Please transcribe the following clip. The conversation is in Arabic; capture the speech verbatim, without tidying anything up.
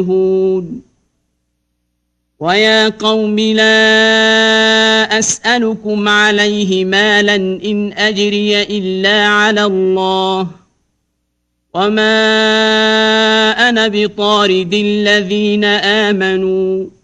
هود ويا قوم لا أسألكم عليه مالا إن أجري إلا على الله وما أنا بطارد الذين آمنوا